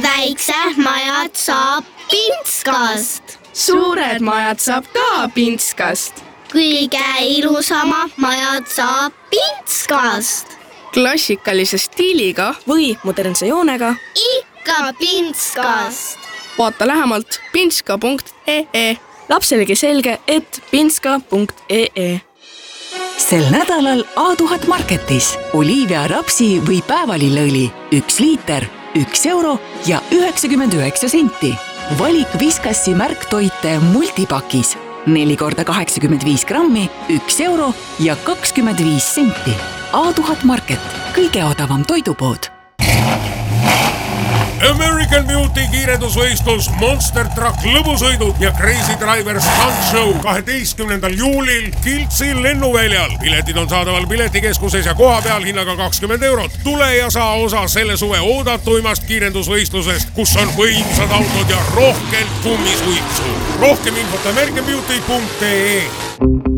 väiksed majad saab Pintskast. Suured majad saab ka Pintskast. Kõige ilusamad majad saab Pintskast. Klassikalise stiiliga või modernse joonega ikka Pintskast. vaata lähemalt pintska.ee. Lapselegi selge, et pintska.ee. Sel nädalal A1000 Marketis Olivia rapsi või päevalilleõli 1 liiter, 1 euro ja 99 senti. Valik Viskassi märktoite multipakis 4 × 85 grammi, 1 euro ja 25 senti. A1000 Market, kõige odavam toidupood. American Beauty kiirendusvõistlus, Monster Truck lõbusõidud ja Crazy Driver Stunt Show 12. juulil Kiltsi lennuväljal. Piletid on saadaval piletikeskuses ja koha peal hinnaga 20 eurot. Tule ja saa osa selle suve oodatuimast kiirendusvõistlusest, kus on võimsad autod ja rohkelt kummisuitsu. Rohkem infot americanbeauty.ee.